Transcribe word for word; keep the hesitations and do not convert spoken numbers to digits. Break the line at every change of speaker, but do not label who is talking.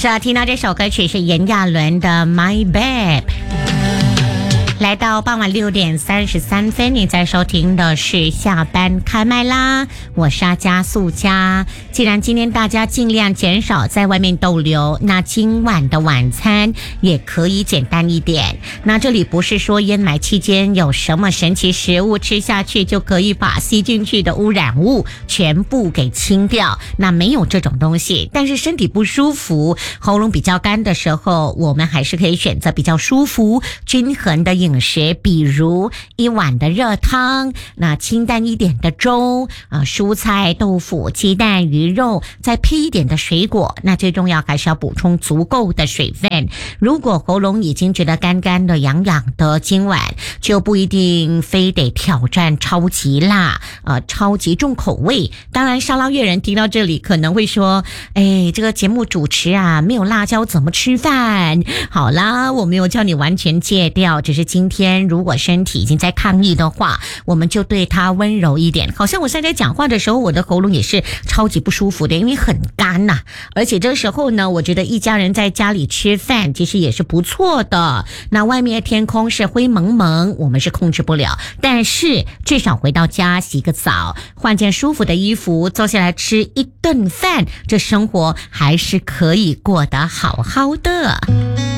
是啊，听到这首歌曲是炎亚纶的 My Babe。来到傍晚六点三十三分，你在收听的是下班开麦啦，我是阿加素佳。既然今天大家尽量减少在外面逗留，那今晚的晚餐也可以简单一点。那这里不是说烟霾期间有什么神奇食物吃下去就可以把吸进去的污染物全部给清掉，那没有这种东西。但是身体不舒服，喉咙比较干的时候，我们还是可以选择比较舒服均衡的饮食，比如一碗的热汤，那清淡一点的粥啊、呃，蔬菜、豆腐、鸡蛋、鱼肉，再配一点的水果。那最重要还是要补充足够的水分。如果喉咙已经觉得干干的、痒痒的，今晚就不一定非得挑战超级辣、呃超级重口味。当然，沙拉越人听到这里可能会说：“哎，这个节目主持啊，没有辣椒怎么吃饭？”好啦，我没有叫你完全戒掉，只是今天如果身体已经在抗议的话，我们就对它温柔一点。好像我现在讲话的时候，我的喉咙也是超级不舒服的，因为很干呐、啊。而且这时候呢，我觉得一家人在家里吃饭其实也是不错的。那外面的天空是灰蒙蒙，我们是控制不了，但是至少回到家洗个澡，换件舒服的衣服，坐下来吃一顿饭，这生活还是可以过得好好的。